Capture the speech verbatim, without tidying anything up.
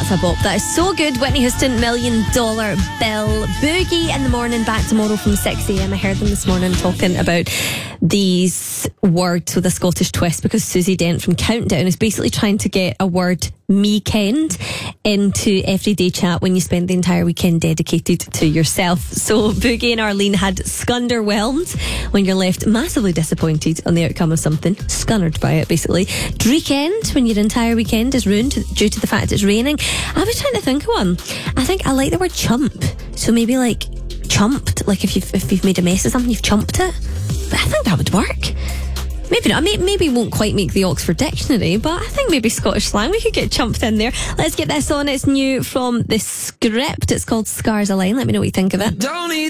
That's a bop. That is so good. Whitney Houston, Million Dollar Bill. Boogie in the morning, back tomorrow from six a.m. I heard them this morning talking about these words with a Scottish twist, because Susie Dent from Countdown is basically trying to get a word meekend into everyday chat when you spend the entire weekend dedicated to yourself. So Boogie and Arlene had scunderwhelmed, when you're left massively disappointed on the outcome of something, scunnered by it basically. Dreekend, when your entire weekend is ruined due to the fact it's raining. I was trying to think of one. I think I like the word chump. So maybe like chumped, like if you've, if you've made a mess of something, you've chumped it. But I think that would work. Maybe not. Maybe won't quite make the Oxford Dictionary, but I think maybe Scottish slang, we could get chumped in there. Let's get this on. It's new from The Script. It's called Scars Align. Let me know what you think of it. Don't need